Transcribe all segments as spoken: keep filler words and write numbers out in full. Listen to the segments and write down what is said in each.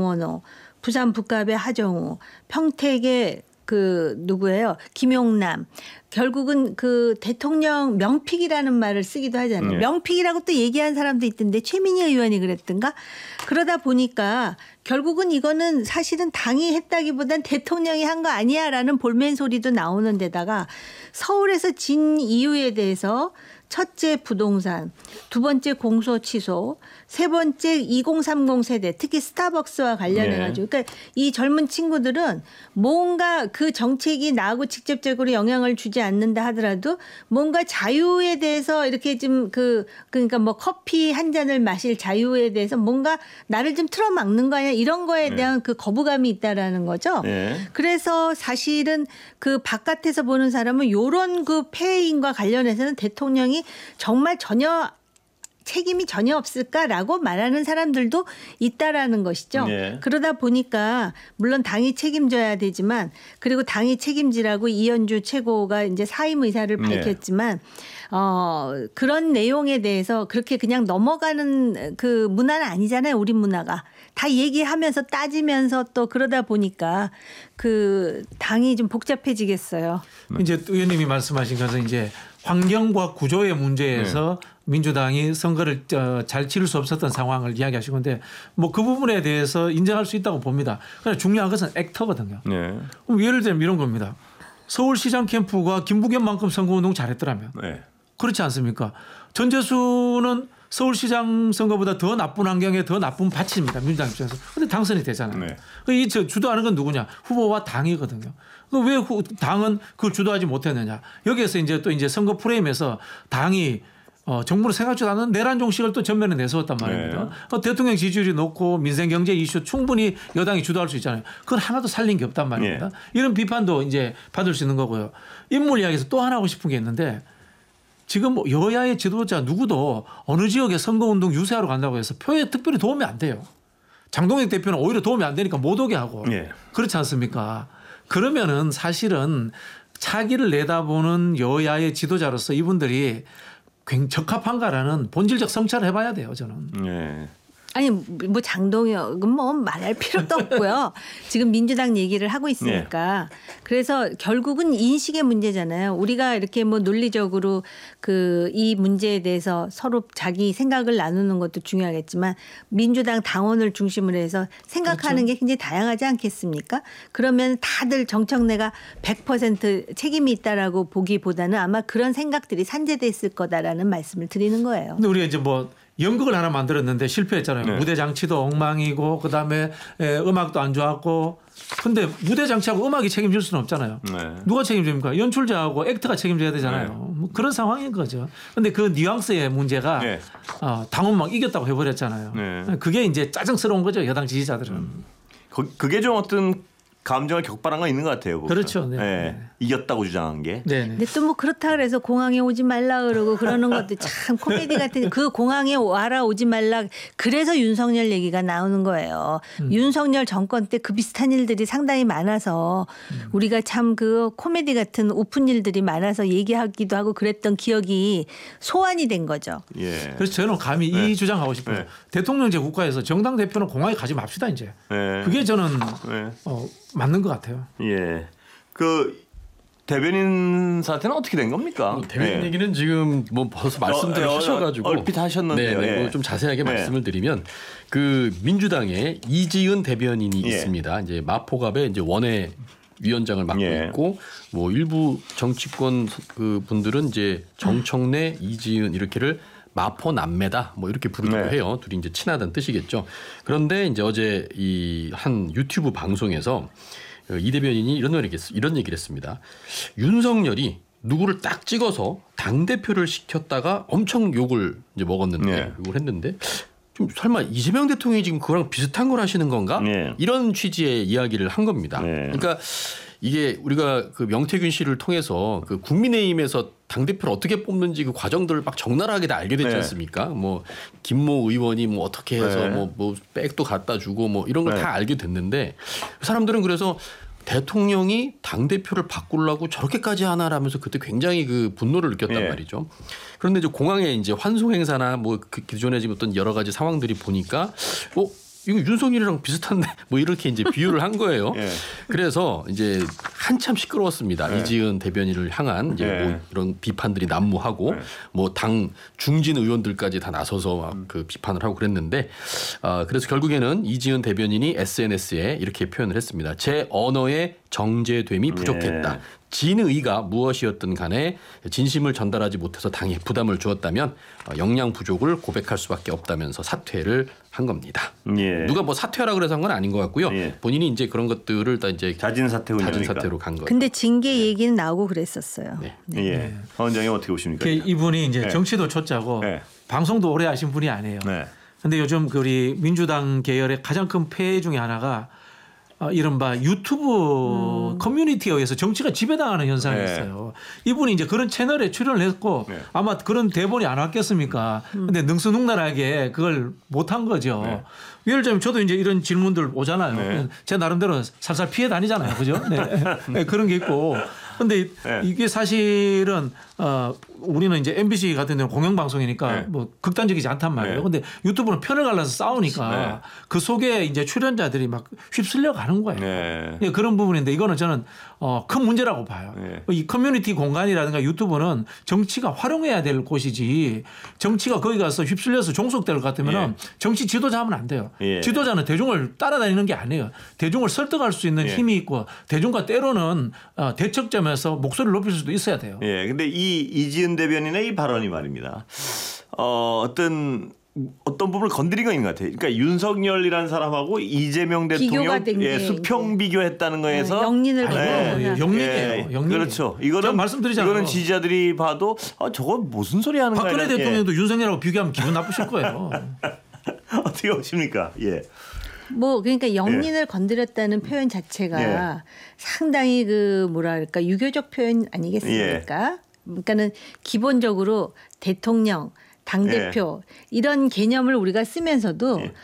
정원호, 부산 북갑의 하정우, 평택의 그 누구예요? 김용남. 결국은 그 대통령 명픽이라는 말을 쓰기도 하잖아요. 네. 명픽이라고 또 얘기한 사람도 있던데 최민희 의원이 그랬던가? 그러다 보니까 결국은 이거는 사실은 당이 했다기보단 대통령이 한 거 아니야라는 볼멘 소리도 나오는 데다가 서울에서 진 이유에 대해서 첫째 부동산, 두 번째 공소 취소, 세 번째 이공삼공 세대, 특히 스타벅스와 관련해 가지고, 그러니까 이 젊은 친구들은 뭔가 그 정책이 나하고 직접적으로 영향을 주지 않는다 하더라도 뭔가 자유에 대해서 이렇게 좀 그 그러니까 뭐 커피 한 잔을 마실 자유에 대해서 뭔가 나를 좀 틀어막는 거 아니야 이런 거에 대한 네. 그 거부감이 있다라는 거죠. 네. 그래서 사실은 그 바깥에서 보는 사람은 이런 그 폐해인과 관련해서는 대통령이 정말 전혀 책임이 전혀 없을까라고 말하는 사람들도 있다라는 것이죠. 네. 그러다 보니까 물론 당이 책임져야 되지만 그리고 당이 책임지라고 이현주 최고가 이제 사임 의사를 밝혔지만 네. 어, 그런 내용에 대해서 그렇게 그냥 넘어가는 그 문화는 아니잖아요. 우리 문화가. 다 얘기하면서 따지면서 또 그러다 보니까 그 당이 좀 복잡해지겠어요. 이제 의원님이 말씀하신 것은 이제 환경과 구조의 문제에서 네. 민주당이 선거를 잘 치를 수 없었던 상황을 이야기하신 건데 뭐 그 부분에 대해서 인정할 수 있다고 봅니다. 그러나 중요한 것은 액터거든요. 네. 그럼 예를 들면 이런 겁니다. 서울시장 캠프가 김부겸만큼 선거운동 잘했더라면 네. 그렇지 않습니까? 전재수는 서울시장 선거보다 더 나쁜 환경에 더 나쁜 밭입니다. 민주당 입장에서. 그런데 당선이 되잖아요. 네. 이 주도하는 건 누구냐? 후보와 당이거든요. 왜 당은 그걸 주도하지 못했느냐? 여기에서 이제 또 이제 선거 프레임에서 당이 어, 정부는 생각지도 않은 내란 종식을 또 전면에 내세웠단 말입니다. 네. 어, 대통령 지지율이 높고 민생 경제 이슈 충분히 여당이 주도할 수 있잖아요. 그건 하나도 살린 게 없단 말입니다. 네. 이런 비판도 이제 받을 수 있는 거고요. 인물 이야기에서 또 하나 하고 싶은 게 있는데 지금 여야의 지도자 누구도 어느 지역에 선거운동 유세하러 간다고 해서 표에 특별히 도움이 안 돼요. 장동혁 대표는 오히려 도움이 안 되니까 못 오게 하고 네. 그렇지 않습니까? 그러면은 사실은 차기를 내다보는 여야의 지도자로서 이분들이 적합한가라는 본질적 성찰을 해봐야 돼요. 저는. 네. 아니 뭐 장동혁은 뭐 말할 필요도 없고요. 지금 민주당 얘기를 하고 있으니까. 네. 그래서 결국은 인식의 문제잖아요. 우리가 이렇게 뭐 논리적으로 그 이 문제에 대해서 서로 자기 생각을 나누는 것도 중요하겠지만 민주당 당원을 중심으로 해서 생각하는 그렇죠. 게 굉장히 다양하지 않겠습니까? 그러면 다들 정청래가 백 퍼센트 책임이 있다라고 보기보다는 아마 그런 생각들이 산재됐을 거다라는 말씀을 드리는 거예요. 근데 우리가 이제 뭐 연극을 하나 만들었는데 실패했잖아요. 네. 무대 장치도 엉망이고 그다음에 음악도 안 좋았고. 근데 무대 장치하고 음악이 책임질 수는 없잖아요. 네. 누가 책임집니까? 연출자하고 액터가 책임져야 되잖아요. 네. 뭐 그런 상황인 거죠. 근데 그 뉘앙스의 문제가 네. 어, 당원 막 이겼다고 해버렸잖아요. 네. 그게 이제 짜증스러운 거죠. 여당 지지자들은. 음. 그, 그게 좀 어떤 감정을 격발한 건 있는 것 같아요. 보면. 그렇죠. 네. 네. 이겼다고 주장한 게. 네. 근데 또 뭐 그렇다 그래서 공항에 오지 말라 그러고 그러는 것도 참 코미디 같은. 그 공항에 와라 오지 말라. 그래서 윤석열 얘기가 나오는 거예요. 음. 윤석열 정권 때 그 비슷한 일들이 상당히 많아서 음. 우리가 참 그 코미디 같은 오픈 일들이 많아서 얘기하기도 하고 그랬던 기억이 소환이 된 거죠. 예. 그래서 저는 감히 네. 이 주장하고 싶어요. 네. 대통령제 국가에서 정당 대표는 공항에 가지 맙시다 이제. 네. 그게 저는 네. 어, 맞는 것 같아요. 예. 그 대변인 사태는 어떻게 된 겁니까? 뭐 대변인 네. 얘기는 지금 뭐 벌써 말씀들 어, 하셔가지고 얼핏 하셨는데요. 네, 네. 뭐 좀 자세하게 네. 말씀을 드리면 그 민주당에 이지은 대변인이 예. 있습니다. 이제 마포갑에 이제 원외 위원장을 맡고 예. 있고 뭐 일부 정치권 그 분들은 이제 정청래, 이지은 이렇게를 마포 남매다 뭐 이렇게 부르기도 네. 해요. 둘이 이제 친하다는 뜻이겠죠. 그런데 이제 어제 이 한 유튜브 방송에서 이 대변인이 이런 얘기를, 이런 얘기를 했습니다. 윤석열이 누구를 딱 찍어서 당대표를 시켰다가 엄청 욕을 이제 먹었는데 네. 욕을 했는데 좀 설마 이재명 대통령이 지금 그거랑 비슷한 걸 하시는 건가? 네. 이런 취지의 이야기를 한 겁니다. 네. 그러니까 이게 우리가 그 명태균 씨를 통해서 그 국민의힘에서 당대표를 어떻게 뽑는지 그 과정들을 막 적나라하게 다 알게 됐지 네. 않습니까? 뭐 김모 의원이 뭐 어떻게 해서 네. 뭐, 뭐 백도 갖다 주고 뭐 이런 걸 다 네. 알게 됐는데 사람들은 그래서 대통령이 당대표를 바꾸려고 저렇게까지 하나라면서 그때 굉장히 그 분노를 느꼈단 네. 말이죠. 그런데 이제 공항에 이제 환송 행사나 뭐 그 기존에 지금 어떤 여러 가지 상황들이 보니까 어 이거 윤석열이랑 비슷한데 뭐 이렇게 이제 비유를 한 거예요. 예. 그래서 이제 한참 시끄러웠습니다. 예. 이지은 대변인을 향한 이제 예. 뭐 이런 비판들이 난무하고 예. 뭐 당 중진 의원들까지 다 나서서 막 그 비판을 하고 그랬는데 아, 그래서 결국에는 이지은 대변인이 에스엔에스에 이렇게 표현을 했습니다. 제 언어의 정제됨이 부족했다. 예. 진의가 무엇이었든 간에 진심을 전달하지 못해서 당에 부담을 주었다면 역량 부족을 고백할 수밖에 없다면서 사퇴를 한 겁니다. 예. 누가 뭐 사퇴하라 그래서 한 건 아닌 것 같고요. 예. 본인이 이제 그런 것들을 다 이제 자진 사퇴 자진 운영이니까. 사퇴로 간 거예요. 근데 징계 얘기는 나오고 그랬었어요. 네. 예. 하 원장님 어떻게 보십니까? 그 이분이 이제 네. 정치도 초짜고 네. 방송도 오래 하신 분이 아니에요. 네. 근데 요즘 그 우리 민주당 계열의 가장 큰 폐해 중에 하나가 어, 이른바 유튜브 음. 커뮤니티에 의해서 정치가 지배당하는 현상이 네. 있어요. 이분이 이제 그런 채널에 출연을 했고 네. 아마 그런 대본이 안 왔겠습니까? 근데 능수능란하게 그걸 못한 거죠. 네. 예를 들면 저도 이제 이런 질문들 오잖아요. 네. 제 나름대로 살살 피해 다니잖아요. 그죠? 네. 네, 그런 게 있고. 근데 네. 이게 사실은 어 우리는 이제 엠비씨 같은 경우는 공영방송이니까 네. 뭐 극단적이지 않단 말이에요. 네. 근데 유튜브는 편을 갈라서 싸우니까 네. 그 속에 이제 출연자들이 막 휩쓸려 가는 거예요. 네. 예, 그런 부분인데 이거는 저는 어, 큰 문제라고 봐요. 네. 이 커뮤니티 공간이라든가 유튜브는 정치가 활용해야 될 곳이지 정치가 거기 가서 휩쓸려서 종속될 것 같으면 예. 정치 지도자 하면 안 돼요. 예. 지도자는 대중을 따라다니는 게 아니에요. 대중을 설득할 수 있는 예. 힘이 있고 대중과 때로는 어, 대척점에서 목소리를 높일 수도 있어야 돼요. 예. 근데 이 이지은 대변인의 이 발언이 말입니다. 어, 어떤 어떤 부분을 건드린 거 있는 것 같아요. 그러니까 윤석열이라는 사람하고 이재명 비교가 대통령 된 예, 게 수평 이제. 비교했다는 거에서 네, 영린을 아이고, 보고 예, 영린이에요. 예, 영린. 그렇죠. 이거는 제가 말씀드리잖아요. 이거는 지지자들이 봐도 아, 저거 무슨 소리 하는 거야. 박근혜 예. 대통령도 윤석열하고 비교하면 기분 나쁘실 거예요. 어떻게 보십니까? 예. 뭐 그러니까 영린을 건드렸다는 표현 자체가 예. 상당히 그 뭐랄까 유교적 표현 아니겠습니까? 그러니까는 기본적으로 대통령 당대표 이런 개념을 우리가 쓰면서도 예.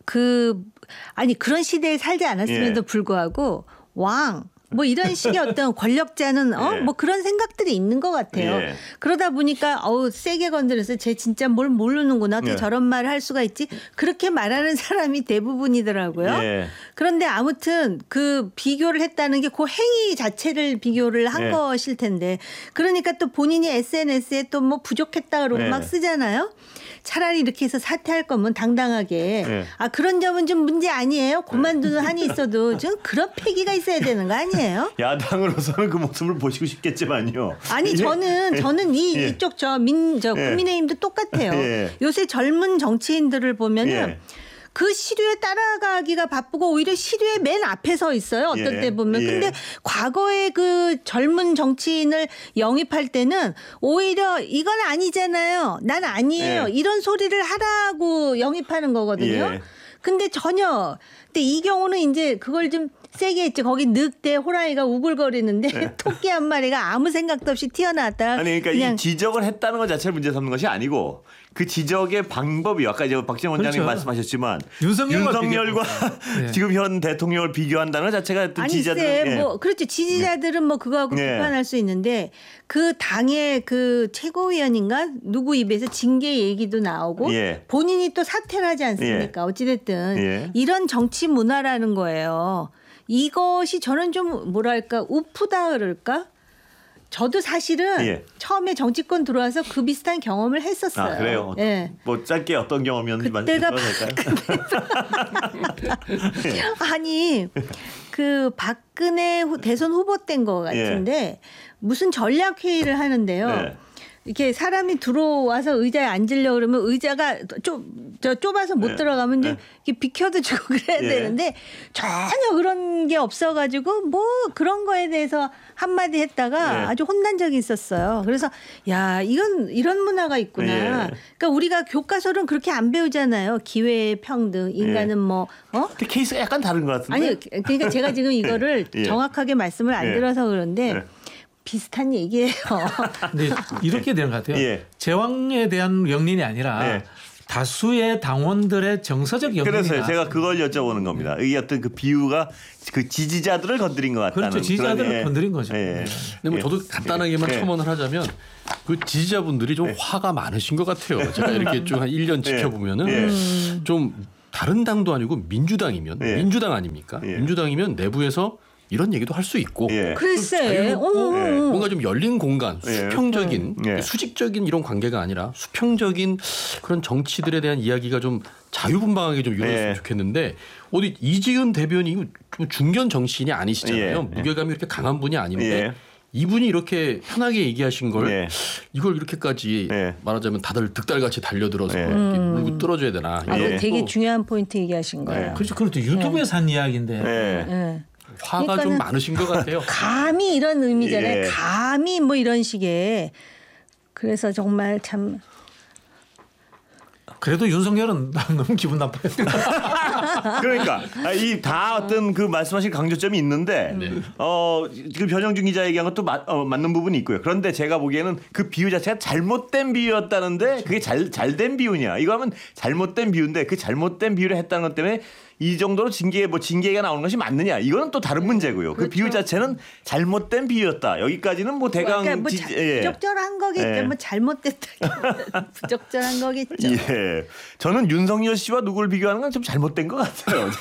그 아니 그런 시대에 살지 않았음에도 예. 불구하고 왕 뭐 이런 식의 어떤 권력자는 어 예. 뭐 그런 생각들이 있는 것 같아요. 예. 그러다 보니까 어우 세게 건드려서 쟤 진짜 뭘 모르는구나 어떻게 예. 저런 말을 할 수가 있지 그렇게 말하는 사람이 대부분이더라고요. 예. 그런데 아무튼 그 비교를 했다는 게 그 행위 자체를 비교를 한 예. 것일 텐데 그러니까 또 본인이 에스엔에스에 또 뭐 부족했다 그러고 예. 막 쓰잖아요. 차라리 이렇게 해서 사퇴할 거면 당당하게 예. 아 그런 점은 좀 문제 아니에요. 그만두는 한이 있어도 좀 그런 패기가 있어야 되는 거 아니에요? 야당으로서는 그 모습을 보시고 싶겠지만요. 아니 예. 저는 저는 이 예. 이쪽 저 민 저 예. 국민의힘도 똑같아요. 예. 요새 젊은 정치인들을 보면은 예. 그 시류에 따라가기가 바쁘고 오히려 시류의 맨 앞에 서 있어요. 어떤 예. 때 보면. 예. 근데 과거에 그 젊은 정치인을 영입할 때는 오히려 이건 아니잖아요. 난 아니에요. 예. 이런 소리를 하라고 영입하는 거거든요. 예. 근데 전혀. 근데 이 경우는 이제 그걸 좀 세게 했지. 거기 늑대 호랑이가 우글거리는데 토끼 한 마리가 아무 생각도 없이 튀어나왔다. 아니 그러니까 그냥 이 지적을 했다는 것 자체를 문제 삼는 것이 아니고 그 지적의 방법이 아까 이제 박지원 원장님 그렇죠. 말씀하셨지만 윤석열과 윤석열과 네. 지금 현 대통령을 비교한다는 것 자체가 어떤 아니 지지자들 쎄, 뭐 그렇죠. 지지자들은 뭐 그거하고 예. 비판할 수 있는데 그 당의 그 최고위원인가 누구 입에서 징계 얘기도 나오고 예. 본인이 또 사퇴를 하지 않습니까? 어찌됐든 예. 이런 정치 문화라는 거예요. 이것이 저는 좀 뭐랄까 우프다 그럴까? 저도 사실은 예. 처음에 정치권 들어와서 그 비슷한 경험을 했었어요. 아 그래요. 예. 뭐 짧게 어떤 경험이었는지 그때가 말씀드려도 될까요? 아니 그 박근혜 후- 대선 후보 때인 것 같은데 무슨 전략 회의를 하는데요. 네. 이렇게 사람이 들어와서 의자에 앉으려고 그러면 의자가 좀, 저 좁아서 못 네. 들어가면 이제 네. 이렇게 비켜도 주고 그래야 예. 되는데 전혀 그런 게 없어가지고 뭐 그런 거에 대해서 한마디 했다가 네. 아주 혼난 적이 있었어요. 그래서 야 이건 이런 문화가 있구나. 예. 그러니까 우리가 교과서는 그렇게 안 배우잖아요. 기회 평등, 인간은 뭐 어? 근데 케이스가 약간 다른 것 같은데. 아니 그러니까 제가 지금 이거를 예. 정확하게 말씀을 안 예. 들어서 그런데 예. 비슷한 얘기예요. 근데 이렇게 되는 것 같아요. 예. 제왕에 대한 영린이 아니라 예. 다수의 당원들의 정서적 영린이다. 그래서 제가 그걸 여쭤보는 겁니다. 이 어떤 그 비유가 그 지지자들을 건드린 것 같다는. 그렇죠. 지지자들을 그런, 예. 건드린 거죠. 예. 네. 근데 뭐 예. 저도 간단하게만 예. 첨언을 하자면 그 지지자분들이 좀 화가 많으신 것 같아요. 제가 이렇게 좀 한 일 년 지켜보면은 예. 좀 다른 당도 아니고 민주당이면 예. 민주당 아닙니까? 예. 민주당이면 내부에서 이런 얘기도 할 수 있고 예. 글쎄. 자유롭고 어, 예. 뭔가 좀 열린 공간, 예. 수평적인, 예. 수직적인 이런 관계가 아니라 수평적인 그런 정치들에 대한 이야기가 좀 자유분방하게 좀 이루어졌으면 예. 좋겠는데 어디 이지은 대변이 좀 중견 정치인이 아니시잖아요. 예. 무게감이 이렇게 강한 분이 아닌데 예. 이분이 이렇게 편하게 얘기하신 걸 예. 이걸 이렇게까지 예. 말하자면 다들 득달같이 달려들어서 예. 이렇게 물고 뜯어줘야 되나. 아, 예. 그거 되게 중요한 포인트 얘기하신 거예요. 그렇죠. 그것도 유튜브에서 한 이야기인데. 예. 예. 화가 좀 그러니까는 많으신 것 같아요. 감히 이런 의미잖아요. 예. 감히 뭐 이런 식의. 그래서 정말 참 그래도 윤석열은 너무 기분 나빠요. 그러니까 이 다 어떤 그 말씀하신 강조점이 있는데 어 그 변영준 기자 얘기한 것도 마, 어, 맞는 부분이 있고요. 그런데 제가 보기에는 그 비유 자체가 잘못된 비유였다는데 그게 잘 잘된 비유냐? 이거 하면 잘못된 비유인데 그 잘못된 비유를 했다는 것 때문에 이 정도로 징계 뭐 징계가 나오는 것이 맞느냐? 이거는 또 다른 문제고요. 그 비유 자체는 잘못된 비유였다. 여기까지는 뭐 대강 그러니까 뭐 지- 자, 예. 부적절한 거겠죠. 예. 뭐 잘못됐다. 부적절한 거겠죠. 예. 저는 윤석열 씨와 누구를 비교하는 건 좀 잘못된 것 같아요.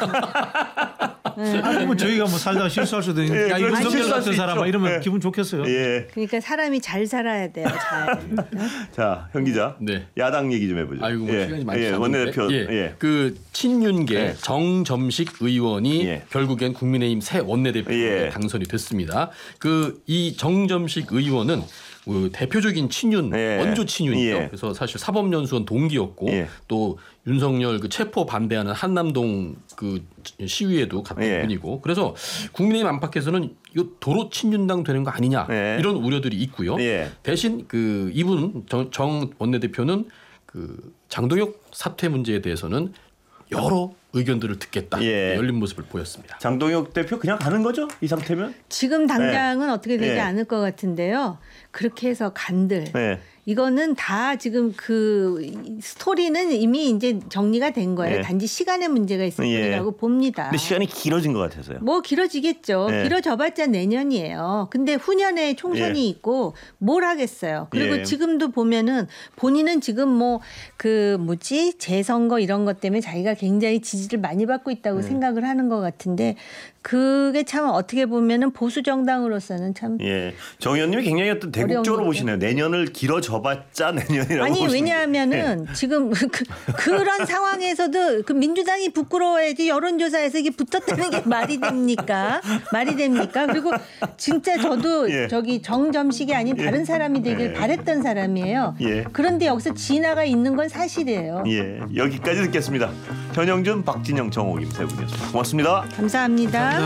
아니 뭐 저희가 뭐 살다가 실수할 수도 있는데 예, 야, 이 그렇죠. 윤석열 실수할 수 같은 사람 있죠. 이러면 예. 기분 좋겠어요. 예. 그러니까 사람이 잘 살아야 돼요. 잘. 자, 현 기자. 네. 야당 얘기 좀 해보죠. 아이고 뭐 예. 시간이 많지 예. 않은데 원내대표. 예. 예. 그 친윤계 예. 정점식 의원이 예. 결국엔 국민의힘 새 원내대표에 예. 당선이 됐습니다. 그 이 정점식 의원은 그 대표적인 친윤 예. 원조 친윤이죠. 예. 그래서 사실 사법연수원 동기였고 예. 또 윤석열 그 체포 반대하는 한남동 그 시위에도 같은 예. 분이고 그래서 국민의힘 안팎에서는 이거 도로 친윤당 되는 거 아니냐 예. 이런 우려들이 있고요. 예. 대신 그 이분 정, 정 원내대표는 그 장동혁 사퇴 문제에 대해서는 여러 의견들을 듣겠다 예. 열린 모습을 보였습니다. 장동혁 대표 그냥 가는 거죠? 이 상태면? 지금 당장은 어떻게 되지 예. 않을 것 같은데요. 그렇게 해서 간들. 네. 이거는 다 지금 그 스토리는 이미 이제 정리가 된 거예요. 예. 단지 시간의 문제가 있을 예. 뿐이라고 봅니다. 근데 시간이 길어진 것 같아서요. 뭐 길어지겠죠. 예. 길어져봤자 내년이에요. 근데 후년에 총선이 예. 있고 뭘 하겠어요. 그리고 예. 지금도 보면은 본인은 지금 뭐 그 뭐지 재선거 이런 것 때문에 자기가 굉장히 지지를 많이 받고 있다고 생각을 하는 것 같은데 그게 참 어떻게 보면은 보수 정당으로서는 참 예. 정 의원님이 굉장히 어떤 대국적으로 어려운 보시네요. 내년을 길어져봤자 내년이라고. 아니 보시는 왜냐하면은 지금 그, 그런 상황에서도 그 민주당이 부끄러워야지 여론조사에서 이게 붙었다는 게 말이 됩니까? 말이 됩니까? 그리고 진짜 저도 예. 저기 정점식이 아닌 다른 사람이 되길 예. 바랬던 사람이에요. 예. 그런데 여기서 진화가 있는 건 사실이에요. 예. 여기까지 듣겠습니다. 현영준, 박진영, 정호김 세 분이었습니다. 고맙습니다. 감사합니다.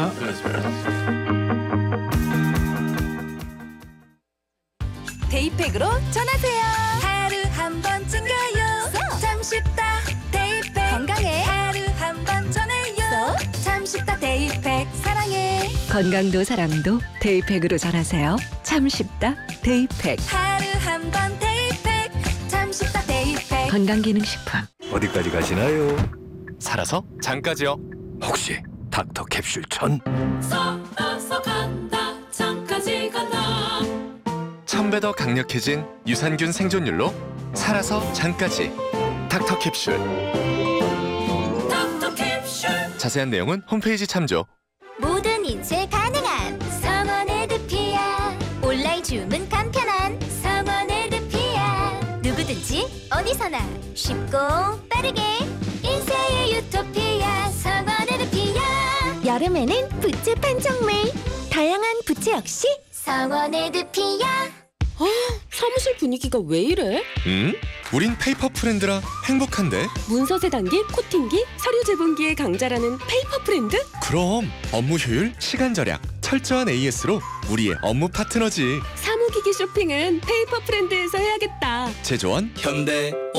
데이팩으로 전하세요. 하루 한 번 챙겨요. 참 쉽다. 데이팩 건강해. 하루 한 번 전해요. 참 쉽다. 데이팩 사랑해. 건강도 사랑도 데이팩으로 전하세요. 참 쉽다. 데이팩. 하루 한 번 데이팩 참 쉽다. 데이팩. 건강기능식품. 어디까지 가시나요? 살아서 장까지요. 혹시 닥터 캡슐 천? 썩어서 간다 잠까지 간다 천 배 더 강력해진 유산균 생존율로 살아서 장까지 닥터 캡슐. 닥터 캡슐 자세한 내용은 홈페이지 참조. 모든 인쇄 가능한 성원 에드피아. 온라인 주문 간편한 성원 에드피아. 누구든지 어디서나 쉽고 빠르게 인쇄의 유토피아 성원 에드피아. 여름에는 부채 판촉물 다양한 부채 역시 성원 에드피아. 사무실 분위기가 왜 이래? 음? 우린 페이퍼 프렌드라 행복한데? 문서 세단기, 코팅기, 서류 제본기의 강자라는 페이퍼 프렌드? 그럼 업무 효율, 시간 절약, 철저한 에이에스로 우리의 업무 파트너지. 사무기기 쇼핑은 페이퍼 프렌드에서 해야겠다. 제조원 현대